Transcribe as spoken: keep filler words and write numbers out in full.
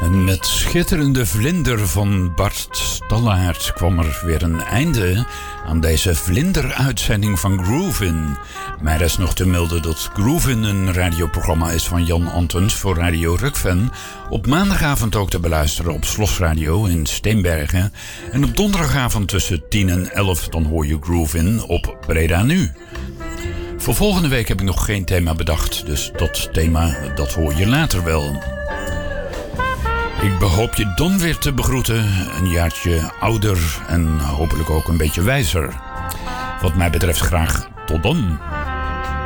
En met schitterende vlinder van Bart Stallaert kwam er weer een einde aan deze vlinderuitzending van Groovin. Mij is nog te melden dat Groovin een radioprogramma is van Jan Antons voor Radio Rukven. Op maandagavond ook te beluisteren op Slosradio in Steenbergen. En op donderdagavond tussen tien en elf dan hoor je Groovin op Breda Nu. Voor volgende week heb ik nog geen thema bedacht, dus dat thema dat hoor je later wel. Ik hoop je dan weer te begroeten, een jaartje ouder en hopelijk ook een beetje wijzer. Wat mij betreft graag tot dan.